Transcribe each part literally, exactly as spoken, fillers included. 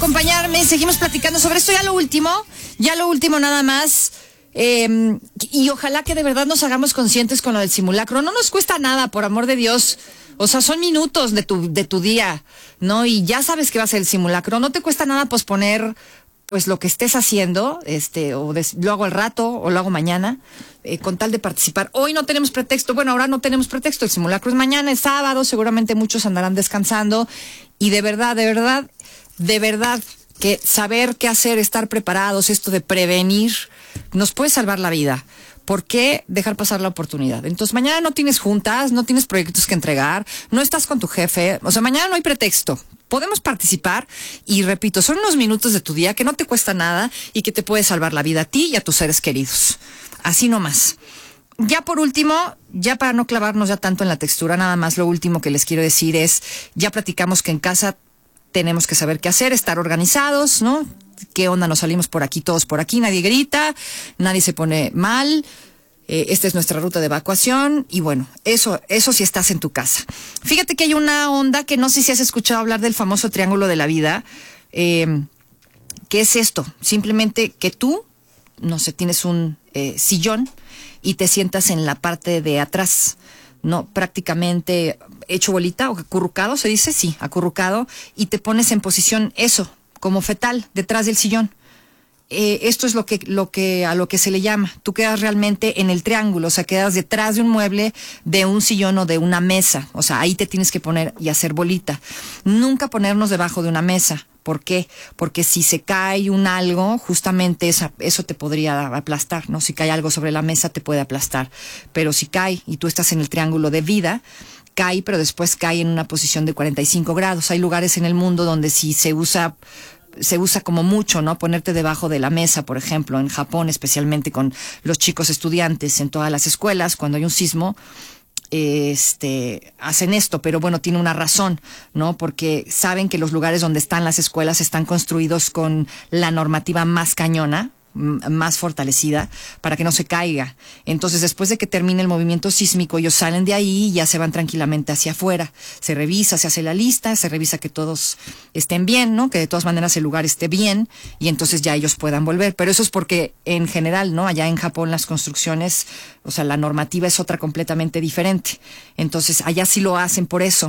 acompañarme. Seguimos platicando sobre esto. Ya lo último, ya lo último nada más. Eh, y ojalá que de verdad nos hagamos conscientes con lo del simulacro. No nos cuesta nada, por amor de Dios. O sea, son minutos de tu, de tu día, ¿no? Y ya sabes que va a ser el simulacro. No te cuesta nada posponer, pues, lo que estés haciendo, este, o de, lo hago al rato, o lo hago mañana, eh, con tal de participar. Hoy no tenemos pretexto. Bueno, ahora no tenemos pretexto. El simulacro es mañana, es sábado. Seguramente muchos andarán descansando. Y de verdad, de verdad, de verdad, que saber qué hacer, estar preparados, esto de prevenir, nos puede salvar la vida. ¿Por qué dejar pasar la oportunidad? Entonces, mañana no tienes juntas, no tienes proyectos que entregar, no estás con tu jefe. O sea, mañana no hay pretexto. Podemos participar y, repito, son unos minutos de tu día que no te cuesta nada y que te puede salvar la vida a ti y a tus seres queridos. Así nomás. Ya por último, ya para no clavarnos ya tanto en la textura, nada más lo último que les quiero decir es, ya platicamos que en casa tenemos que saber qué hacer, estar organizados, ¿no? ¿Qué onda? Nos salimos por aquí, todos por aquí, nadie grita, nadie se pone mal. Eh, esta es nuestra ruta de evacuación y bueno, eso, eso si estás en tu casa. Fíjate que hay una onda que no sé si has escuchado hablar del famoso triángulo de la vida. Eh, ¿Qué es esto? Simplemente que tú, no sé, tienes un eh, sillón y te sientas en la parte de atrás, no, prácticamente hecho bolita o acurrucado, se dice, sí, acurrucado, y te pones en posición eso, como fetal, detrás del sillón. Eh, esto es lo que, lo que, a lo que se le llama. Tú quedas realmente en el triángulo, o sea, quedas detrás de un mueble, de un sillón o de una mesa. O sea, ahí te tienes que poner y hacer bolita. Nunca ponernos debajo de una mesa. ¿Por qué? Porque si se cae un algo, justamente esa, eso te podría aplastar, ¿no? Si cae algo sobre la mesa, te puede aplastar. Pero si cae y tú estás en el triángulo de vida, cae, pero después cae en una posición de cuarenta y cinco grados. Hay lugares en el mundo donde si se usa... se usa como mucho, ¿no? Ponerte debajo de la mesa, por ejemplo, en Japón, especialmente con los chicos estudiantes en todas las escuelas, cuando hay un sismo, este, hacen esto, pero bueno, tiene una razón, ¿no? Porque saben que los lugares donde están las escuelas están construidos con la normativa más cañona, más fortalecida, para que no se caiga. Entonces, después de que termine el movimiento sísmico, ellos salen de ahí y ya se van tranquilamente hacia afuera. Se revisa, se hace la lista, se revisa que todos estén bien, ¿no? Que de todas maneras el lugar esté bien y entonces ya ellos puedan volver. Pero eso es porque, en general, ¿no? Allá en Japón las construcciones, o sea, la normativa es otra completamente diferente. Entonces, allá sí lo hacen por eso.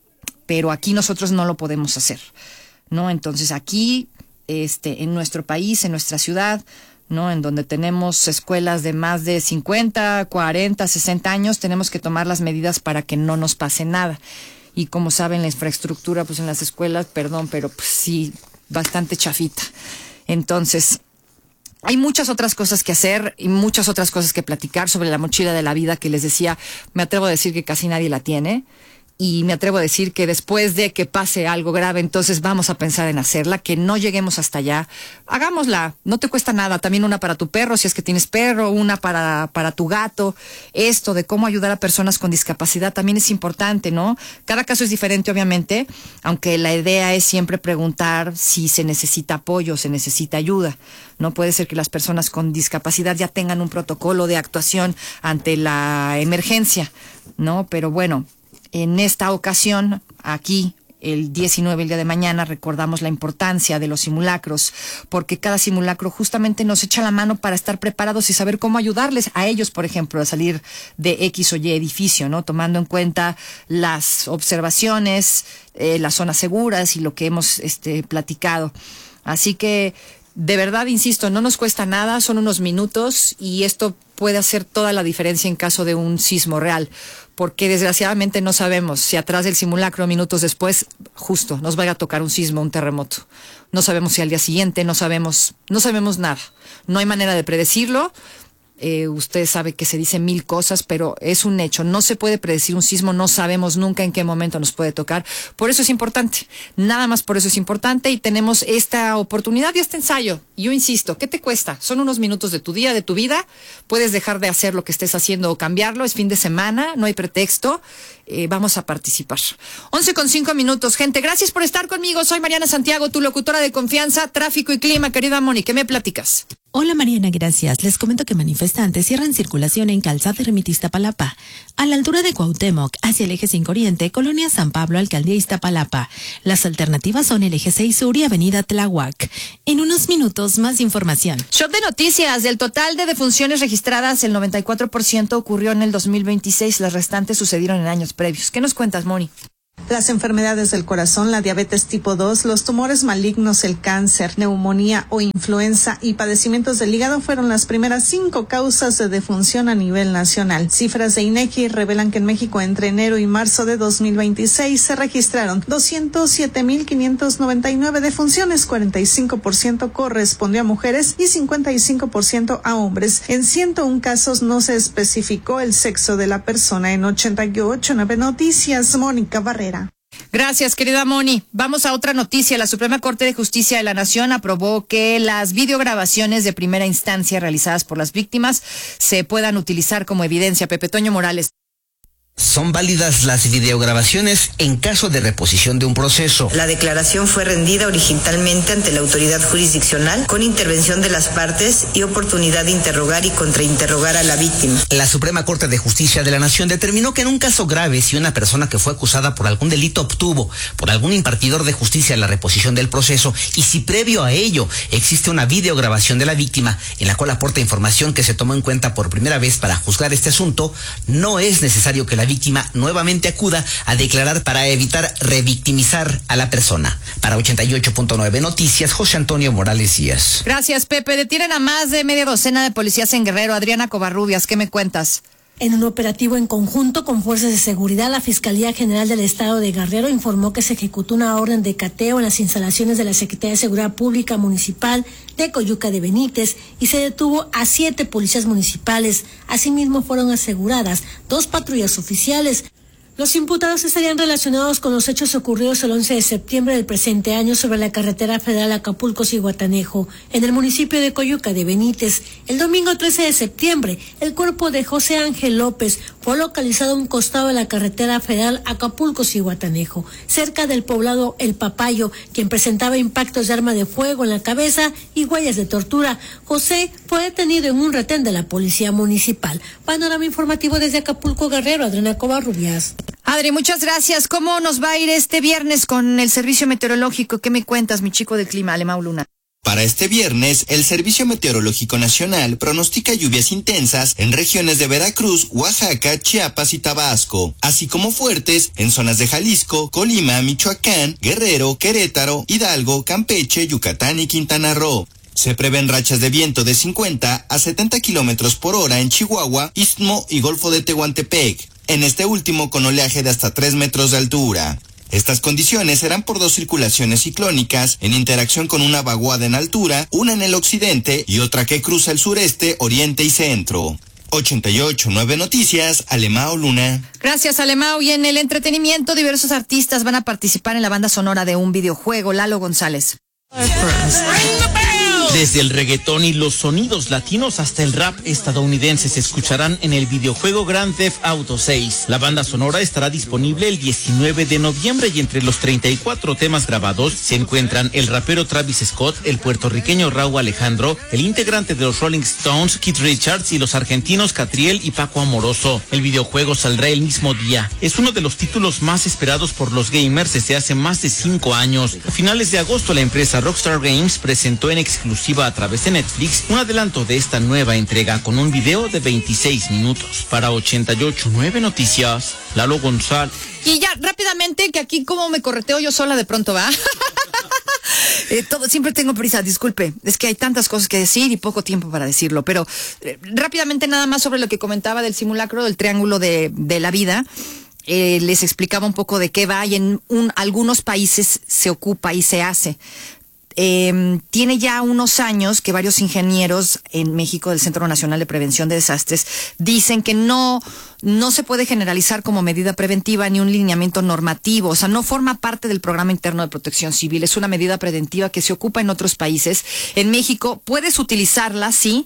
Pero aquí nosotros no lo podemos hacer, ¿no? Entonces, aquí... Este, en nuestro país, en nuestra ciudad, ¿no? En donde tenemos escuelas de más de cincuenta, cuarenta, sesenta años, tenemos que tomar las medidas para que no nos pase nada. Y como saben, la infraestructura, pues en las escuelas, perdón, pero pues sí, bastante chafita. Entonces, hay muchas otras cosas que hacer y muchas otras cosas que platicar sobre la mochila de la vida que les decía, me atrevo a decir que casi nadie la tiene. Y me atrevo a decir que después de que pase algo grave, entonces vamos a pensar en hacerla, que no lleguemos hasta allá. Hagámosla, no te cuesta nada. También una para tu perro, si es que tienes perro, una para, para tu gato. Esto de cómo ayudar a personas con discapacidad también es importante, ¿no? Cada caso es diferente, obviamente, aunque la idea es siempre preguntar si se necesita apoyo, se necesita ayuda. No puede ser que las personas con discapacidad ya tengan un protocolo de actuación ante la emergencia, ¿no? Pero bueno, en esta ocasión, aquí, el diecinueve, el día de mañana, recordamos la importancia de los simulacros, porque cada simulacro justamente nos echa la mano para estar preparados y saber cómo ayudarles a ellos, por ejemplo, a salir de X o Y edificio, ¿no? Tomando en cuenta las observaciones, eh, las zonas seguras y lo que hemos este, platicado. Así que, de verdad, insisto, no nos cuesta nada, son unos minutos y esto puede hacer toda la diferencia en caso de un sismo real, porque desgraciadamente no sabemos si atrás del simulacro, minutos después, justo, nos vaya a tocar un sismo, un terremoto. No sabemos si al día siguiente, no sabemos, no sabemos nada. No hay manera de predecirlo. Eh, usted sabe que se dicen mil cosas, pero es un hecho. No se puede predecir un sismo, no sabemos nunca en qué momento nos puede tocar. Por eso es importante. Nada más por eso es importante y tenemos esta oportunidad y este ensayo. Yo insisto, ¿qué te cuesta? Son unos minutos de tu día, de tu vida. Puedes dejar de hacer lo que estés haciendo o cambiarlo. Es fin de semana, no hay pretexto. Eh, vamos a participar. once con cinco minutos, gente. Gracias por estar conmigo. Soy Mariana Santiago, tu locutora de confianza, tráfico y clima. Querida Moni, ¿qué me platicas? Hola Mariana, gracias. Les comento que manifestantes cierran circulación en Calzada Ermita Iztapalapa, a la altura de Cuauhtémoc, hacia el eje cinco Oriente, Colonia San Pablo, Alcaldía Iztapalapa. Las alternativas son el eje seis Sur y Avenida Tláhuac. En unos minutos, más información. Shot de noticias. Del total de defunciones registradas, el noventa y cuatro por ciento ocurrió en el dos mil veintiséis. Las restantes sucedieron en años previos. ¿Qué nos cuentas, Moni? Las enfermedades del corazón, la diabetes tipo dos, los tumores malignos, el cáncer, neumonía o influenza y padecimientos del hígado fueron las primeras cinco causas de defunción a nivel nacional. Cifras de INEGI revelan que en México entre enero y marzo de dos mil veintiséis se registraron doscientos siete mil quinientos noventa y nueve defunciones, cuarenta y cinco por ciento correspondió a mujeres y cincuenta y cinco por ciento a hombres. En ciento uno casos no se especificó el sexo de la persona. En ochenta y ocho nueve Noticias, Mónica Barrera. Gracias, querida Moni. Vamos a otra noticia. La Suprema Corte de Justicia de la Nación aprobó que las videograbaciones de primera instancia realizadas por las víctimas se puedan utilizar como evidencia. Pepe Toño Morales. Son válidas las videograbaciones en caso de reposición de un proceso. La declaración fue rendida originalmente ante la autoridad jurisdiccional con intervención de las partes y oportunidad de interrogar y contrainterrogar a la víctima. La Suprema Corte de Justicia de la Nación determinó que en un caso grave, si una persona que fue acusada por algún delito obtuvo por algún impartidor de justicia la reposición del proceso y si previo a ello existe una videograbación de la víctima en la cual aporta información que se tomó en cuenta por primera vez para juzgar este asunto, no es necesario que la víctima nuevamente acuda a declarar para evitar revictimizar a la persona. Para ochenta y ocho punto nueve Noticias, José Antonio Morales Díaz. Gracias, Pepe. Detienen a más de media docena de policías en Guerrero. Adriana Covarrubias, ¿qué me cuentas? En un operativo en conjunto con fuerzas de seguridad, la Fiscalía General del Estado de Guerrero informó que se ejecutó una orden de cateo en las instalaciones de la Secretaría de Seguridad Pública Municipal de Coyuca de Benítez y se detuvo a siete policías municipales. Asimismo, fueron aseguradas dos patrullas oficiales. Los imputados estarían relacionados con los hechos ocurridos el once de septiembre del presente año sobre la carretera federal Acapulco-Zihuatanejo, en el municipio de Coyuca de Benítez. El domingo trece de septiembre, el cuerpo de José Ángel López fue localizado a un costado de la carretera federal Acapulco-Zihuatanejo, cerca del poblado El Papayo, quien presentaba impactos de arma de fuego en la cabeza y huellas de tortura. José fue detenido en un retén de la policía municipal. Panorama informativo desde Acapulco, Guerrero, Adriana Covarrubias. Adri, muchas gracias. ¿Cómo nos va a ir este viernes con el servicio meteorológico? ¿Qué me cuentas, mi chico del clima, Alemão Luna? Para este viernes, el Servicio Meteorológico Nacional pronostica lluvias intensas en regiones de Veracruz, Oaxaca, Chiapas y Tabasco, así como fuertes en zonas de Jalisco, Colima, Michoacán, Guerrero, Querétaro, Hidalgo, Campeche, Yucatán y Quintana Roo. Se prevén rachas de viento de cincuenta a setenta kilómetros por hora en Chihuahua, Istmo y Golfo de Tehuantepec, en este último con oleaje de hasta tres metros de altura. Estas condiciones serán por dos circulaciones ciclónicas en interacción con una vaguada en altura, una en el occidente y otra que cruza el sureste, oriente y centro. ochenta y ocho punto nueve Noticias, Alemão Luna. Gracias, Alemão. Y en el entretenimiento, diversos artistas van a participar en la banda sonora de un videojuego. Lalo González. Desde el reggaetón y los sonidos latinos hasta el rap estadounidense se escucharán en el videojuego Grand Theft Auto seis. La banda sonora estará disponible el diecinueve de noviembre y entre los treinta y cuatro temas grabados se encuentran el rapero Travis Scott, el puertorriqueño Rauw Alejandro, el integrante de los Rolling Stones, Keith Richards, y los argentinos Catriel y Paco Amoroso. El videojuego saldrá el mismo día. Es uno de los títulos más esperados por los gamers desde hace más de cinco años. A finales de agosto, la empresa Rockstar Games presentó en exclusiva a través de Netflix un adelanto de esta nueva entrega con un video de veintiséis minutos. Para ochenta y ocho punto nueve Noticias, Lalo González. Y ya, rápidamente, que aquí como me correteo yo sola de pronto, ¿va? eh, todo, siempre tengo prisa, disculpe. Es que hay tantas cosas que decir y poco tiempo para decirlo. Pero eh, rápidamente nada más sobre lo que comentaba del simulacro del triángulo de, de la vida. Eh, les explicaba un poco de qué va y en un, algunos países se ocupa y se hace. Eh, tiene ya unos años que varios ingenieros en México del Centro Nacional de Prevención de Desastres dicen que no, no se puede generalizar como medida preventiva ni un lineamiento normativo, o sea, no forma parte del programa interno de protección civil, es una medida preventiva que se ocupa en otros países. En México puedes utilizarla, sí,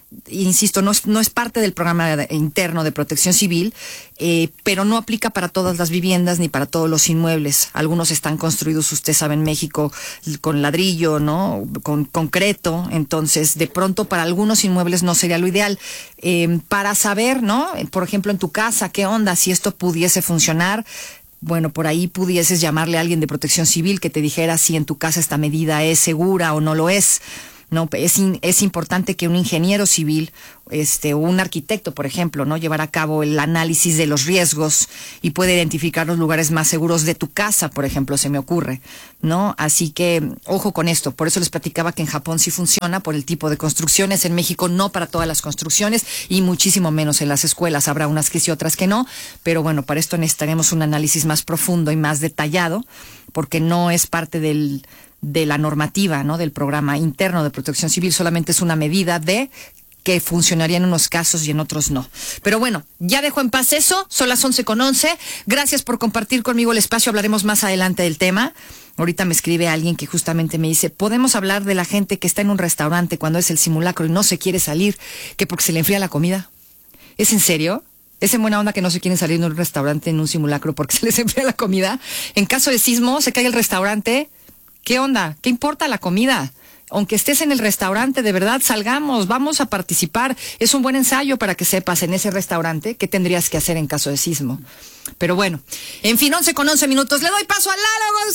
insisto, no es, no es parte del programa de, interno de protección civil, eh, pero no aplica para todas las viviendas ni para todos los inmuebles. Algunos están construidos, usted sabe, en México con ladrillo, ¿no? Con concreto. Entonces, de pronto, para algunos inmuebles no sería lo ideal. Eh, para saber, ¿no? Por ejemplo, en tu casa, ¿qué onda? Si esto pudiese funcionar, bueno, por ahí pudieses llamarle a alguien de protección civil que te dijera si en tu casa esta medida es segura o no lo es. No, es, in, es importante que un ingeniero civil, este, o un arquitecto, por ejemplo, no, llevar a cabo el análisis de los riesgos y puede identificar los lugares más seguros de tu casa, por ejemplo, se me ocurre, ¿no? Así que, ojo con esto. Por eso les platicaba que en Japón sí funciona por el tipo de construcciones. En México no para todas las construcciones y muchísimo menos en las escuelas. Habrá unas que sí, otras que no. Pero bueno, para esto necesitaremos un análisis más profundo y más detallado, porque no es parte del de la normativa, ¿no? Del programa interno de protección civil, solamente es una medida de que funcionaría en unos casos y en otros no. Pero bueno, ya dejo en paz eso, son las once con once. Gracias por compartir conmigo el espacio, hablaremos más adelante del tema. Ahorita me escribe alguien que justamente me dice, ¿podemos hablar de la gente que está en un restaurante cuando es el simulacro y no se quiere salir, que porque se le enfría la comida? ¿Es en serio? ¿Es en buena onda que no se quieren salir de un restaurante en un simulacro porque se les enfría la comida? En caso de sismo, se cae el restaurante. ¿Qué onda? ¿Qué importa la comida? Aunque estés en el restaurante, de verdad, salgamos, vamos a participar. Es un buen ensayo para que sepas en ese restaurante qué tendrías que hacer en caso de sismo. Pero bueno, en fin, once con once minutos. Le doy paso a Lalo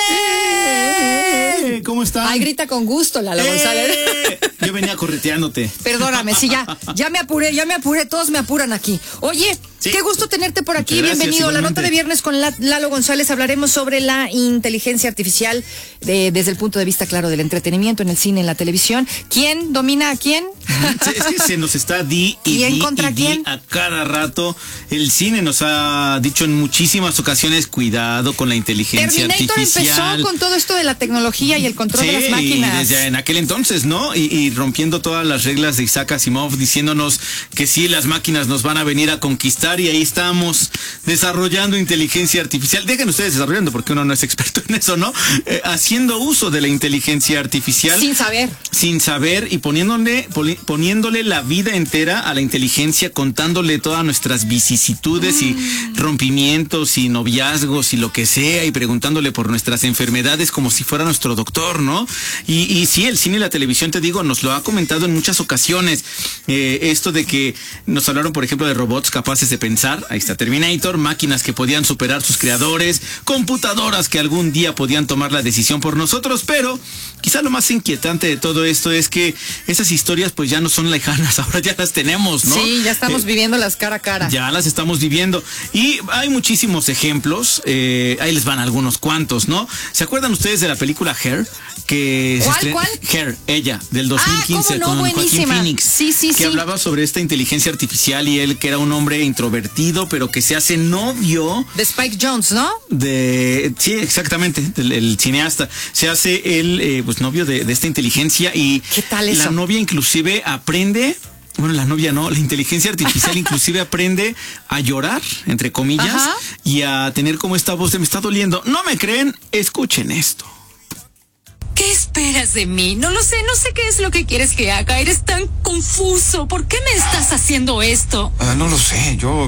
González. ¡Eh! ¿Cómo está? Ay, grita con gusto, Lalo ¡Eh! González. Yo venía correteándote. Perdóname, sí, ya, ya me apuré, ya me apuré, todos me apuran aquí. Oye, sí, qué gusto tenerte por aquí, gracias, bienvenido. igualmente. La nota de viernes con la, Lalo González. Hablaremos sobre la inteligencia artificial de, desde el punto de vista, claro, del entretenimiento, en el cine, en la televisión. ¿Quién domina a quién? Sí, es que se nos está di y ¿Quién di contra y quién? di a cada rato. El cine nos ha dicho en muchísimas ocasiones, cuidado con la inteligencia Terminator artificial. empezó con todo esto de la tecnología y el control Sí, de las máquinas. y desde en aquel entonces, ¿no? Y, y rompiendo todas las reglas de Isaac Asimov, diciéndonos que sí, las máquinas nos van a venir a conquistar, y ahí estamos desarrollando inteligencia artificial. Dejen ustedes desarrollando, porque uno no es experto en eso, ¿no? Eh, haciendo uso de la inteligencia artificial. Sin saber. Sin saber y poniéndole, poniéndole la vida entera a la inteligencia, contándole todas nuestras vicisitudes mm. y rompimientos y noviazgos y lo que sea, y preguntándole por nuestras enfermedades como si fuera nuestro doctor, ¿no? Y, y sí, el cine y la televisión, te digo, nos lo ha comentado en muchas ocasiones. Eh, esto de que nos hablaron, por ejemplo, de robots capaces de pensar. Ahí está Terminator, máquinas que podían superar sus creadores, computadoras que algún día podían tomar la decisión por nosotros, pero quizá lo más inquietante de todo esto es que esas historias pues ya no son lejanas, ahora ya las tenemos, ¿no? Sí, ya estamos eh, viviéndolas cara a cara. Ya las estamos viviendo. Y hay muchísimos ejemplos, eh, ahí les van algunos cuantos, ¿no? ¿Se acuerdan ustedes de la película Hair? Que ¿Cuál, se cuál? Hair, ella, del dos mil quince, ah, ¿cómo no? con Buenísima. Joaquín Phoenix. Sí, sí, que sí. hablaba sobre esta inteligencia artificial y él que era un hombre introvertido, pero que se hace novio de Spike Jonze, ¿no? De, sí, exactamente, del el cineasta. Se hace él, eh, pues, novio de, de esta inteligencia, y ¿qué tal eso? La novia inclusive aprende... Bueno, la novia no, la inteligencia artificial inclusive aprende a llorar, entre comillas, Ajá. y a tener como esta voz de me está doliendo. ¿No me creen? Escuchen esto. ¿Qué esperas de mí? No lo sé, no sé qué es lo que quieres que haga. Eres tan confuso. ¿Por qué me estás haciendo esto? Ah, no lo sé, yo...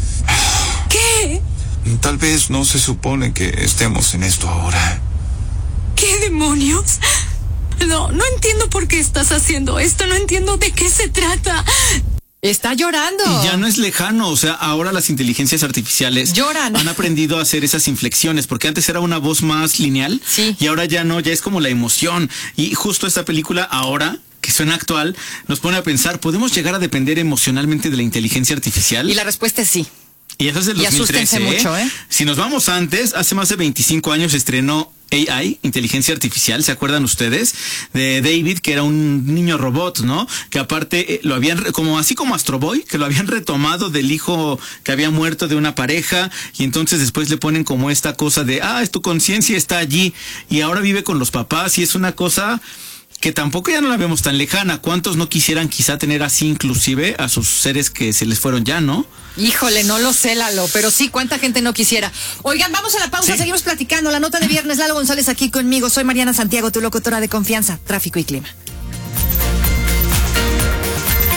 ¿Qué? Tal vez no se supone que estemos en esto ahora. ¿Qué demonios? No, no entiendo por qué estás haciendo esto, no entiendo de qué se trata. Está llorando. Y ya no es lejano, o sea, ahora las inteligencias artificiales lloran. Han aprendido a hacer esas inflexiones, porque antes era una voz más lineal, sí. y ahora ya no, ya es como la emoción. Y justo esta película ahora, que suena actual, nos pone a pensar, ¿podemos llegar a depender emocionalmente de la inteligencia artificial? Y la respuesta es sí. Y eso es del dos mil trece, y asústense mucho, ¿eh? Si nos vamos antes, hace más de veinticinco años se estrenó A I, inteligencia artificial, ¿se acuerdan ustedes? De David, que era un niño robot, ¿no? Que aparte eh, lo habían, como así como Astro Boy, que lo habían retomado del hijo que había muerto de una pareja, y entonces después le ponen como esta cosa de, ah, es tu conciencia está allí, y ahora vive con los papás, y es una cosa que tampoco ya no la vemos tan lejana. ¿Cuántos no quisieran quizá tener así inclusive a sus seres que se les fueron ya, no? Híjole, no lo sé, Lalo, pero sí, ¿cuánta gente no quisiera? Oigan, vamos a la pausa, ¿Sí? Seguimos platicando. La nota de viernes, Lalo González aquí conmigo. Soy Mariana Santiago, tu locutora de confianza, tráfico y clima.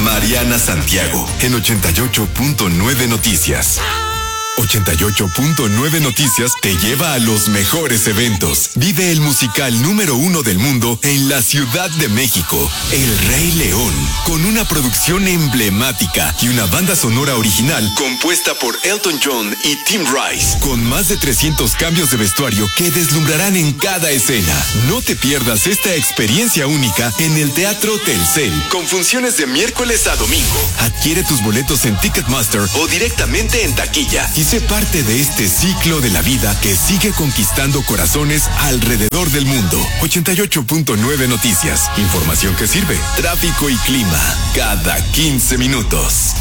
Mariana Santiago, en ochenta y ocho punto nueve Noticias. ochenta y ocho punto nueve Noticias te lleva a los mejores eventos. Vive el musical número uno del mundo en la Ciudad de México, El Rey León, con una producción emblemática y una banda sonora original compuesta por Elton John y Tim Rice, con más de trescientos cambios de vestuario que deslumbrarán en cada escena. No te pierdas esta experiencia única en el Teatro Telcel, con funciones de miércoles a domingo. Adquiere tus boletos en Ticketmaster o directamente en taquilla y sé parte de este ciclo de la vida que sigue conquistando corazones alrededor del mundo. ochenta y ocho punto nueve Noticias. Información que sirve. Tráfico y clima. Cada quince minutos.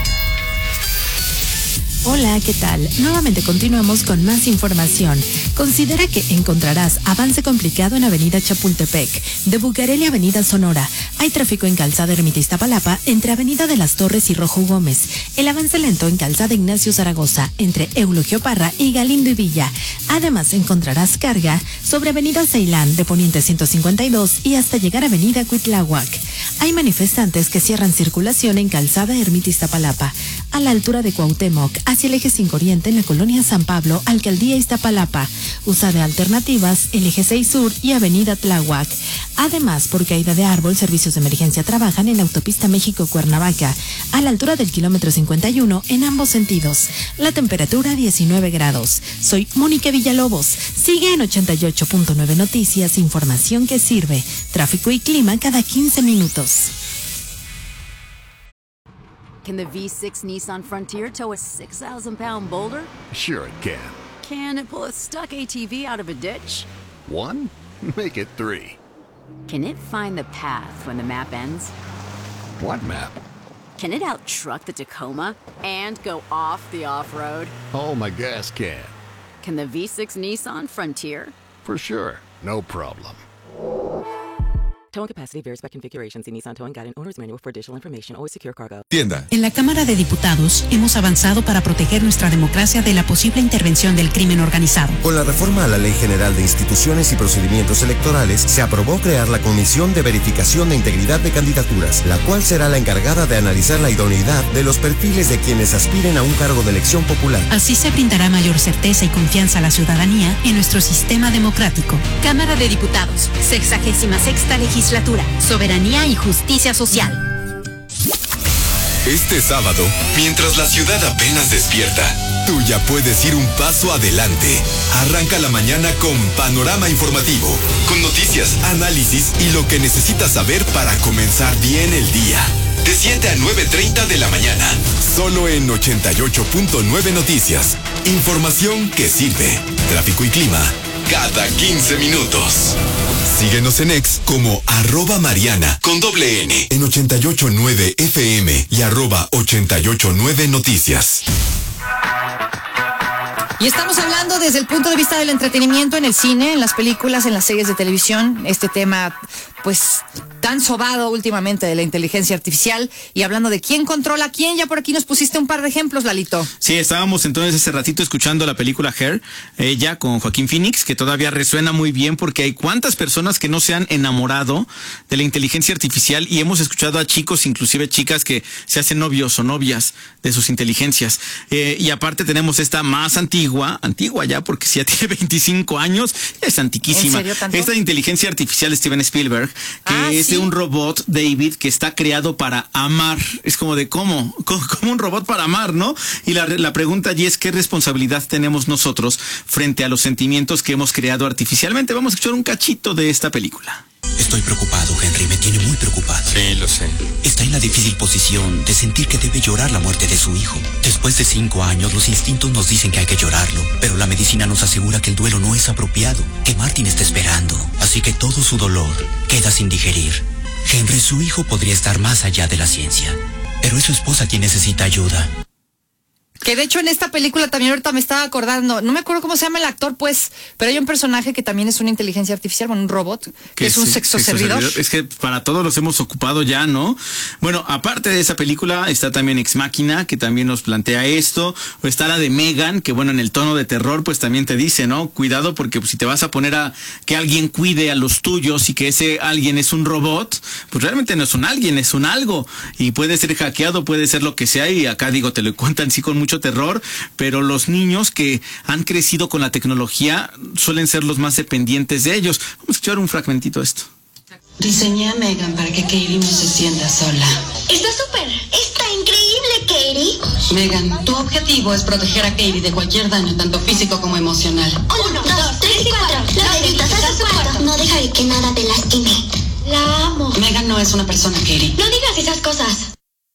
Hola, ¿qué tal? Nuevamente continuamos con más información. Considera que encontrarás avance complicado en Avenida Chapultepec, de Bucareli a Avenida Sonora. Hay tráfico en Calzada Ermita Iztapalapa, entre Avenida de las Torres y Rojo Gómez. El avance lento en Calzada Ignacio Zaragoza, entre Eulogio Parra y Galindo y Villa. Además, encontrarás carga sobre Avenida Ceilán, de Poniente ciento cincuenta y dos y hasta llegar a Avenida Cuitláhuac. Hay manifestantes que cierran circulación en Calzada Ermita Iztapalapa, a la altura de Cuauhtémoc, hacia el eje cinco Oriente en la colonia San Pablo, Alcaldía Iztapalapa. Usa de alternativas el eje seis Sur y Avenida Tláhuac. Además, por caída de árbol, servicios de emergencia trabajan en la autopista México-Cuernavaca, a la altura del kilómetro cincuenta y uno en ambos sentidos. La temperatura diecinueve grados. Soy Mónica Villalobos. Sigue en ochenta y ocho punto nueve Noticias, información que sirve. Tráfico y clima cada quince minutos. Can the V six Nissan Frontier tow a six thousand pound boulder? Sure it can. Can it pull a stuck A T V out of a ditch? One? Make it three. Can it find the path when the map ends? What map? Can it out-truck the Tacoma and go off the off-road? Oh, my gas can. Can the V six Nissan Frontier? For sure. No problem. Towing capacity varies by configuration. See Nissan Towing Guide and Owner's Manual for additional information. Always secure cargo. Tienda. En la Cámara de Diputados hemos avanzado para proteger nuestra democracia de la posible intervención del crimen organizado. Con la reforma a la Ley General de Instituciones y Procedimientos Electorales, se aprobó crear la Comisión de Verificación de Integridad de Candidaturas, la cual será la encargada de analizar la idoneidad de los perfiles de quienes aspiren a un cargo de elección popular. Así se brindará mayor certeza y confianza a la ciudadanía en nuestro sistema democrático. Cámara de Diputados, sexagésima sexta legislatura. Soberanía y justicia social. Este sábado, mientras la ciudad apenas despierta, tú ya puedes ir un paso adelante. Arranca la mañana con Panorama Informativo, con noticias, análisis y lo que necesitas saber para comenzar bien el día. De siete a nueve treinta de la mañana, solo en ochenta y ocho punto nueve Noticias. Información que sirve. Tráfico y clima cada quince minutos. Síguenos en X como arroba Mariana con doble N en ochenta y ocho punto nueve F M y arroba ochenta y ocho punto nueve Noticias. Y estamos hablando desde el punto de vista del entretenimiento en el cine, en las películas, en las series de televisión, este tema pues tan sobado últimamente de la inteligencia artificial, y hablando de quién controla a quién. Ya por aquí nos pusiste un par de ejemplos, Lalito. Sí, estábamos entonces hace ratito escuchando la película Her, ella con Joaquín Phoenix, que todavía resuena muy bien porque hay cuántas personas que no se han enamorado de la inteligencia artificial, y hemos escuchado a chicos, inclusive chicas, que se hacen novios o novias de sus inteligencias. Eh, y aparte tenemos esta más antigua, antigua ya porque si ya tiene veinticinco años, es antiquísima. ¿En serio tanto? Esta inteligencia artificial de Steven Spielberg, que ah, es sí. de un robot, David, que está creado para amar. Es como de cómo, como, como un robot para amar, ¿no? Y la, la pregunta allí es qué responsabilidad tenemos nosotros frente a los sentimientos que hemos creado artificialmente. Vamos a escuchar un cachito de esta película. Estoy preocupado, Henry, me tiene muy preocupado. Sí, lo sé. Está en la difícil posición de sentir que debe llorar la muerte de su hijo. Después de cinco años, los instintos nos dicen que hay que llorarlo, pero la medicina nos asegura que el duelo no es apropiado, que Martin está esperando, así que todo su dolor queda sin digerir. Henry, su hijo podría estar más allá de la ciencia, pero es su esposa quien necesita ayuda. Que de hecho en esta película también ahorita me estaba acordando, no me acuerdo cómo se llama el actor, pues, pero hay un personaje que también es una inteligencia artificial, bueno, un robot, que, que es un sí, sexo servidor. Es que para todos los hemos ocupado ya, ¿no? Bueno, aparte de esa película, está también Ex Machina, que también nos plantea esto, o está la de Megan, que bueno, en el tono de terror, pues también te dice, ¿no? Cuidado, porque pues, si te vas a poner a que alguien cuide a los tuyos y que ese alguien es un robot, pues realmente no es un alguien, es un algo, y puede ser hackeado, puede ser lo que sea, y acá digo, te lo cuentan sí con mucho mucho terror, pero los niños que han crecido con la tecnología suelen ser los más dependientes de ellos. Vamos a escuchar un fragmentito de esto. Diseñé a Megan para que Katie no se sienta sola. Está súper, está increíble, Katie. Megan, tu objetivo es proteger a Katie de cualquier daño, tanto físico como emocional. Uno, dos, tres y cuatro. La deditas a su cuarto. No dejaré que nada te lastime. La amo. Megan no es una persona, Katie. No digas esas cosas.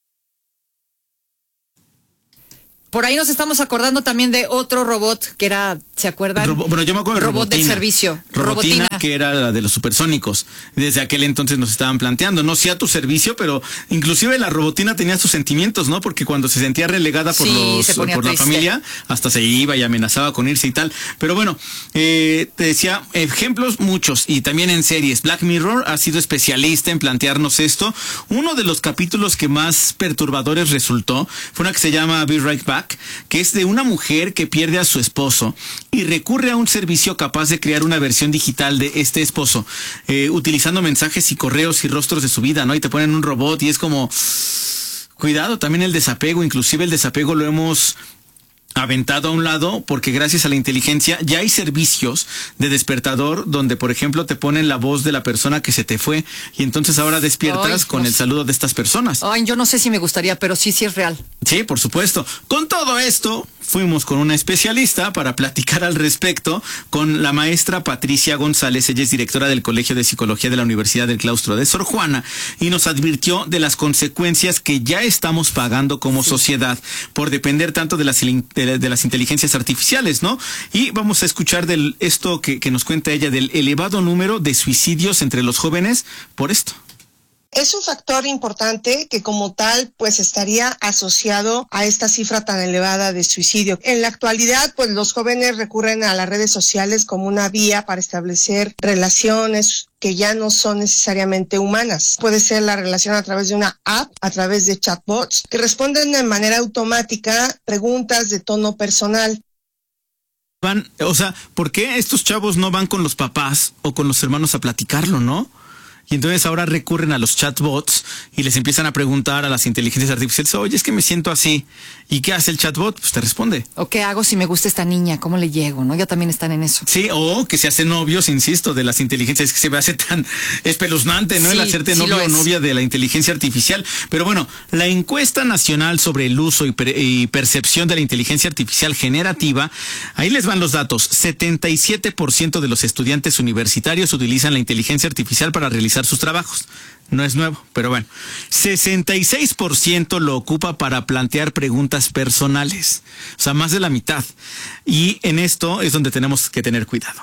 Por ahí nos estamos acordando también de otro robot que era, ¿se acuerdan? Robo, bueno, yo me acuerdo de robot Robotina, de servicio. Robotina, Robotina, que era la de los supersónicos. Desde aquel entonces nos estaban planteando, no sí a tu servicio, pero inclusive la Robotina tenía sus sentimientos, ¿no? Porque cuando se sentía relegada por, sí, los, por triste. la familia, hasta se iba y amenazaba con irse y tal. Pero bueno, eh, te decía, ejemplos muchos, y también en series. Black Mirror ha sido especialista en plantearnos esto. Uno de los capítulos que más perturbadores resultó fue una que se llama Be Right Back, que es de una mujer que pierde a su esposo y recurre a un servicio capaz de crear una versión digital de este esposo, eh, utilizando mensajes y correos y rostros de su vida, ¿no? Y te ponen un robot y es como, cuidado, también el desapego, inclusive el desapego lo hemos aventado a un lado, porque gracias a la inteligencia ya hay servicios de despertador donde, por ejemplo, te ponen la voz de la persona que se te fue y entonces ahora despiertas Ay, con no el saludo de estas personas. Ay, yo no sé si me gustaría, pero sí, sí es real. Sí, por supuesto. Con todo esto, fuimos con una especialista para platicar al respecto con la maestra Patricia González. Ella es directora del Colegio de Psicología de la Universidad del Claustro de Sor Juana y nos advirtió de las consecuencias que ya estamos pagando como sí. sociedad por depender tanto de las de, de las inteligencias artificiales, ¿no? Y vamos a escuchar del esto que, que nos cuenta ella del elevado número de suicidios entre los jóvenes por esto. Es un factor importante que como tal pues estaría asociado a esta cifra tan elevada de suicidio. En la actualidad pues los jóvenes recurren a las redes sociales como una vía para establecer relaciones que ya no son necesariamente humanas. Puede ser la relación a través de una app, a través de chatbots, que responden de manera automática preguntas de tono personal. Van, o sea, ¿por qué estos chavos no van con los papás o con los hermanos a platicarlo, no? Y entonces ahora recurren a los chatbots y les empiezan a preguntar a las inteligencias artificiales, oye, es que me siento así. ¿Y qué hace el chatbot? Pues te responde. ¿O qué hago si me gusta esta niña? ¿Cómo le llego? ¿No? Ya también están en eso. Sí, o que se hacen novios, insisto, de las inteligencias. Es que se me hace tan espeluznante, ¿no? Sí, el hacerte sí novio o novia de la inteligencia artificial. Pero bueno, la encuesta nacional sobre el uso y, per y percepción de la inteligencia artificial generativa, ahí les van los datos. setenta y siete por ciento de los estudiantes universitarios utilizan la inteligencia artificial para realizar sus trabajos. No es nuevo, pero bueno. sesenta y seis por ciento lo ocupa para plantear preguntas personales. O sea, más de la mitad. Y en esto es donde tenemos que tener cuidado.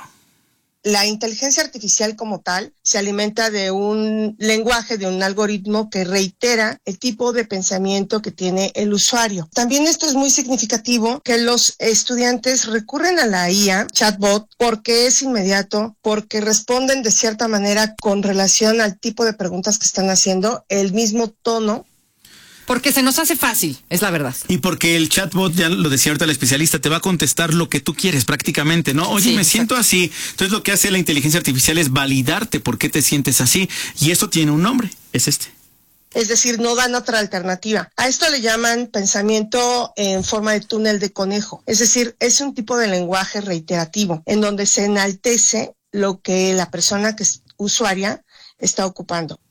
La inteligencia artificial como tal se alimenta de un lenguaje, de un algoritmo que reitera el tipo de pensamiento que tiene el usuario. También esto es muy significativo que los estudiantes recurren a la I A, chatbot, porque es inmediato, porque responden de cierta manera con relación al tipo de preguntas que están haciendo, el mismo tono. Porque se nos hace fácil, es la verdad. Y porque el chatbot, ya lo decía ahorita la especialista, te va a contestar lo que tú quieres prácticamente, ¿no? Oye, sí, me exacto. siento así. Entonces lo que hace la inteligencia artificial es validarte por qué te sientes así. Y eso tiene un nombre, es este. Es decir, no dan otra alternativa. A esto le llaman pensamiento en forma de túnel de conejo. Es decir, es un tipo de lenguaje reiterativo en donde se enaltece lo que la persona que es usuaria está ocupando.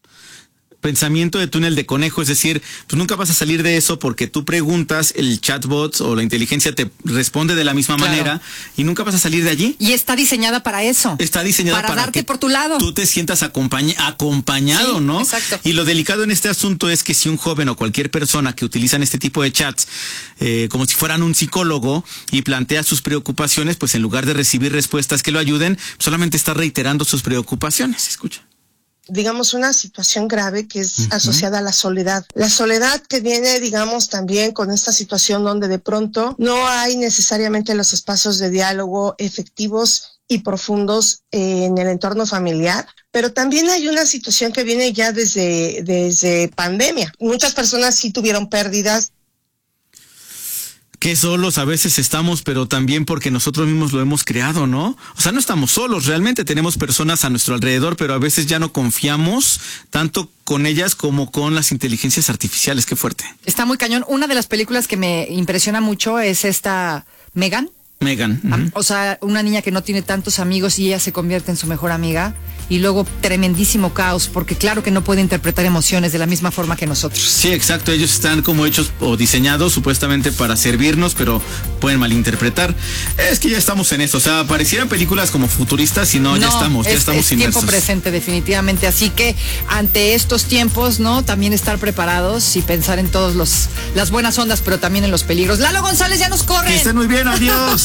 Pensamiento de túnel de conejo, es decir, pues nunca vas a salir de eso porque tú preguntas, el chatbot o la inteligencia te responde de la misma claro. manera y nunca vas a salir de allí. Y está diseñada para eso. Está diseñada para, para darte que por tu lado. Tú te sientas acompañ acompañado, sí, ¿no? Exacto. Y lo delicado en este asunto es que si un joven o cualquier persona que utilizan este tipo de chats eh, como si fueran un psicólogo y plantea sus preocupaciones, pues en lugar de recibir respuestas que lo ayuden, solamente está reiterando sus preocupaciones. Escucha. digamos, una situación grave que es uh-huh. asociada a la soledad. La soledad que viene, digamos, también con esta situación donde de pronto no hay necesariamente los espacios de diálogo efectivos y profundos eh, en el entorno familiar, pero también hay una situación que viene ya desde, desde pandemia. Muchas personas sí tuvieron pérdidas. Qué solos a veces estamos, pero también porque nosotros mismos lo hemos creado, ¿no? O sea, no estamos solos, realmente tenemos personas a nuestro alrededor, pero a veces ya no confiamos tanto con ellas como con las inteligencias artificiales. Qué fuerte. Está muy cañón. Una de las películas que me impresiona mucho es esta Megan. Megan. Uh-huh. O sea, una niña que no tiene tantos amigos y ella se convierte en su mejor amiga. Y luego tremendísimo caos, porque claro que no puede interpretar emociones de la misma forma que nosotros. Sí, exacto. Ellos están como hechos o diseñados supuestamente para servirnos, pero pueden malinterpretar. Es que ya estamos en eso. O sea, parecieran películas como futuristas y no, no ya estamos, es, ya estamos es inmersos. Tiempo presente, definitivamente. Así que ante estos tiempos, ¿no? También estar preparados y pensar en todos los las buenas ondas, pero también en los peligros. Lalo González, ya nos corre. Que estén muy bien, adiós.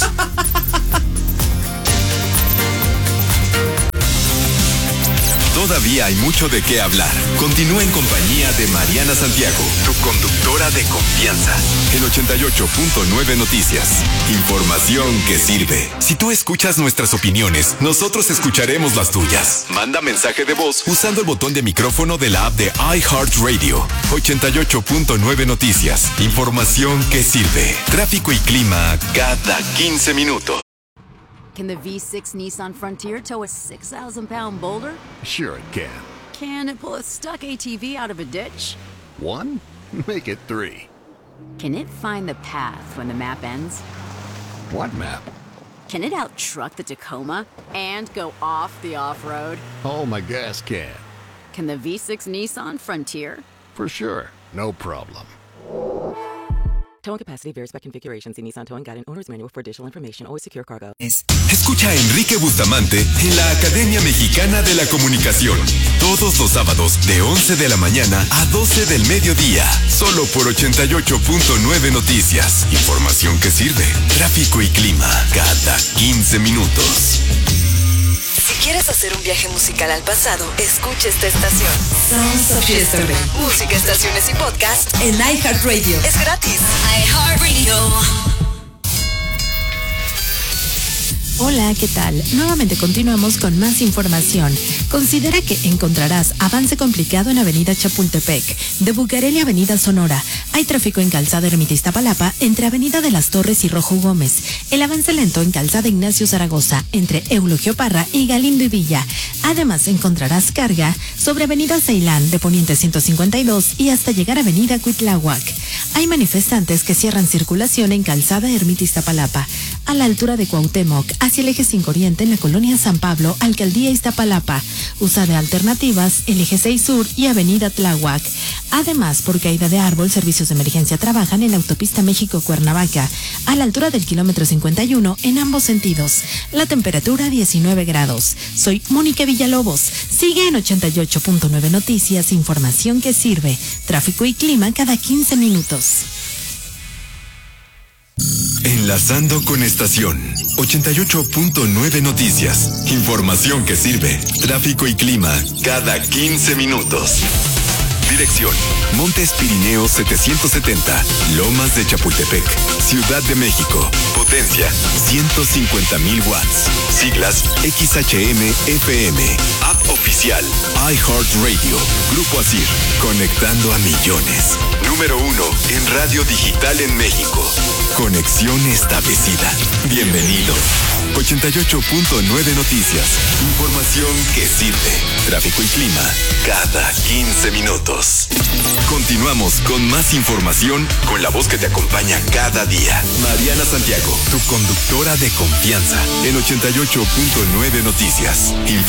Todavía hay mucho de qué hablar. Continúa en compañía de Mariana Santiago, tu conductora de confianza. En ochenta y ocho punto nueve Noticias. Información que sirve. Si tú escuchas nuestras opiniones, nosotros escucharemos las tuyas. Manda mensaje de voz usando el botón de micrófono de la app de iHeartRadio. ochenta y ocho punto nueve Noticias. Información que sirve. Tráfico y clima cada quince minutos. Can the V six Nissan Frontier tow a six thousand pound boulder? Sure it can. Can it pull a stuck A T V out of a ditch? One? Make it three. Can it find the path when the map ends? What map? Can it out-truck the Tacoma and go off the off-road? Oh, my gas can. Can the V six Nissan Frontier? For sure. No problem. Towing capacity varies by configuration. See Nissan Towing Guide and Owner's Manual for additional information. Always secure cargo. Escucha a Enrique Bustamante en la Academia Mexicana de la Comunicación. Todos los sábados de once de la mañana a doce del mediodía. Solo por ochenta y ocho punto nueve Noticias. Información que sirve. Tráfico y clima cada quince minutos. Si quieres hacer un viaje musical al pasado, escucha esta estación. Sounds of Yesterday. Música, estaciones y podcast en iHeartRadio. Es gratis. iHeartRadio. Hola, ¿qué tal? Nuevamente continuamos con más información. Considera que encontrarás avance complicado en Avenida Chapultepec, de Bucareli a Avenida Sonora. Hay tráfico en Calzada Ermita Iztapalapa, entre Avenida de las Torres y Rojo Gómez. El avance lento en Calzada Ignacio Zaragoza, entre Eulogio Parra y Galindo y Villa. Además, encontrarás carga sobre Avenida Ceilán, de Poniente ciento cincuenta y dos y hasta llegar a Avenida Cuitláhuac. Hay manifestantes que cierran circulación en Calzada Ermita Iztapalapa, a la altura de Cuauhtémoc, hacia el eje cinco Oriente en la colonia San Pablo, Alcaldía Iztapalapa. Usa de alternativas el eje seis Sur y Avenida Tláhuac. Además, por caída de árbol, servicios de emergencia trabajan en la autopista México-Cuernavaca, a la altura del kilómetro cincuenta y uno en ambos sentidos. La temperatura diecinueve grados. Soy Mónica Villalobos. Sigue en ochenta y ocho punto nueve Noticias, información que sirve. Tráfico y clima cada quince minutos. Enlazando con estación ochenta y ocho punto nueve Noticias. Información que sirve. Tráfico y clima cada quince minutos. Dirección: Montes Pirineos setecientos setenta, Lomas de Chapultepec, Ciudad de México. Potencia ciento cincuenta mil watts. Siglas X H M F M. App oficial iHeartRadio. Grupo Asir, conectando a millones. Número uno en radio digital en México. Conexión establecida. Bienvenido. ochenta y ocho punto nueve Noticias. Información que sirve. Tráfico y clima cada quince minutos. Continuamos con más información con la voz que te acompaña cada día. Mariana Santiago, tu conductora de confianza en ochenta y ocho punto nueve Noticias.